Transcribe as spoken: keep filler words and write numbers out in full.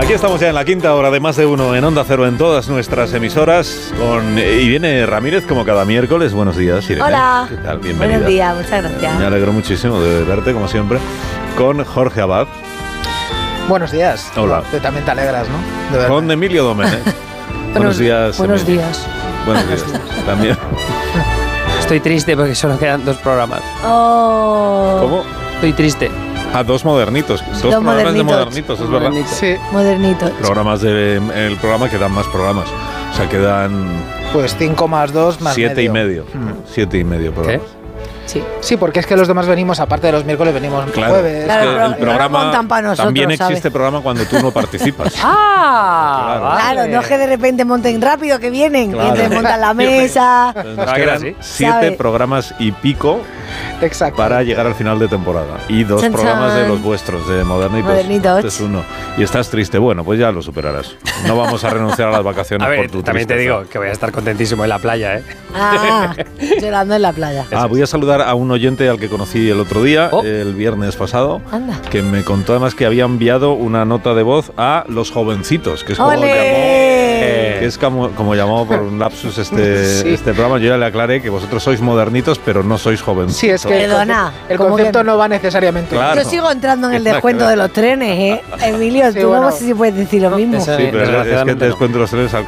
Aquí estamos ya en la quinta hora de Más de Uno en Onda Cero en todas nuestras emisoras. Con, y viene Ramírez como cada miércoles. Buenos días, Irene. Hola. ¿Qué tal? Bienvenida. Buenos días, muchas gracias. Me alegro muchísimo de verte, como siempre. Con Jorge Abad. Buenos días. Hola. Tú también te alegras, ¿no? De con Emilio Domenech. Buenos días. Buenos Emilio. días. Buenos días. También. Estoy triste porque solo quedan dos programas. Oh. ¿Cómo? Estoy triste. Ah, dos modernitos. Dos, Dos programas modernitos. de modernitos, es verdad. Modernito. Sí, Modernitos. Programas de el programa que dan más programas. O sea, quedan pues cinco más dos más siete y medio. medio. Mm. Siete y medio programas. Sí. Sí, porque es que los demás venimos, aparte de los miércoles, venimos Claro, jueves. es Claro, que pero el no programa montan pa' nosotros, también ¿sabes? existe programa cuando tú no participas. ¡Ah! Claro. Claro, no es que de repente monten rápido, que vienen. Claro. Mientras montan la mesa. Entonces nos Ah, que era quedan así. siete ¿Sabe? programas y pico Exacto. para llegar al final de temporada. Y dos Chan, programas chan. de los vuestros, de Modernitos. Modernitos. Este es uno. Y estás triste. Bueno, pues ya lo superarás. No vamos a renunciar a las vacaciones A por ver, tu también te tristeza. digo que voy a estar contentísimo en la playa, ¿eh? Ah, llorando en la playa. Ah, voy a saludar a un oyente al que conocí el otro día, Oh. el viernes pasado, Anda. que me contó además que había enviado una nota de voz a Los Jovencitos, que es como llamó, ¡Ole! que es como, como llamó por un lapsus este, Sí. este programa. Yo ya le aclaré que vosotros sois modernitos, pero no sois jovencitos. Sí, es que el Perdona, conce- el ¿cómo concepto que- no va necesariamente. Claro. Yo sigo entrando en el Está descuento claro. de los trenes, ¿eh? Emilio, Sí, tú bueno. no sé si puedes decir lo mismo. Esa- Sí, pero es que Desgraciadamente te no. descuento los trenes al